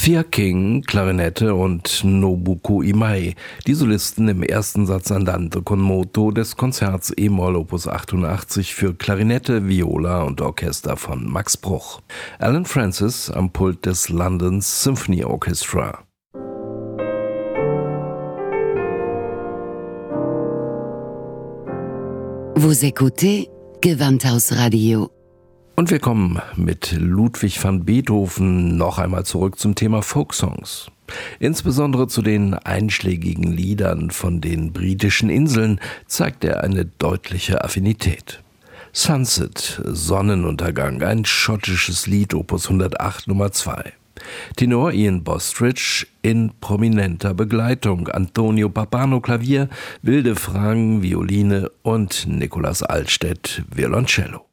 Thea King, Klarinette und Nobuko Imai, die Solisten im ersten Satz Andante con moto des Konzerts E-Moll Opus 88 für Klarinette, Viola und Orchester von Max Bruch. Alan Francis am Pult des London Symphony Orchestra. Vous écoutez Gewandhausradio. Und wir kommen mit Ludwig van Beethoven noch einmal zurück zum Thema Folksongs. Insbesondere zu den einschlägigen Liedern von den britischen Inseln zeigt er eine deutliche Affinität. Sunset, Sonnenuntergang, ein schottisches Lied, Opus 108 Nummer 2. Tenor Ian Bostridge in prominenter Begleitung, Antonio Pappano Klavier, Wilde Frangen Violine und Nicolas Altstedt Violoncello.